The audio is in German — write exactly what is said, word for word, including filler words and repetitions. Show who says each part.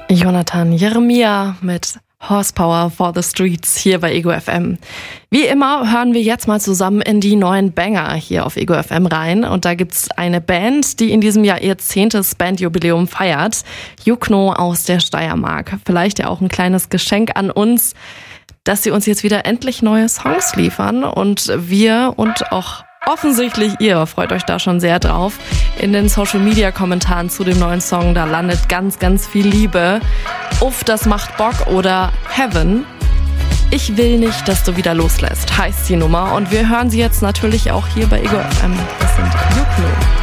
Speaker 1: Jonathan Jeremia mit Horsepower for the Streets hier bei Ego F M. Wie immer hören wir jetzt mal zusammen in die neuen Banger hier auf Ego F M rein. Und da gibt's eine Band, die in diesem Jahr ihr zehntes Bandjubiläum feiert. Jukno aus der Steiermark. Vielleicht ja auch ein kleines Geschenk an uns, dass sie uns jetzt wieder endlich neue Songs liefern. Und wir und auch offensichtlich ihr freut euch da schon sehr drauf. In den Social-Media-Kommentaren zu dem neuen Song, da landet ganz, ganz viel Liebe. Uff, das macht Bock oder Heaven. Ich will nicht, dass du wieder loslässt, heißt die Nummer. Und wir hören sie jetzt natürlich auch hier bei Ego F M. Das sind Jukno.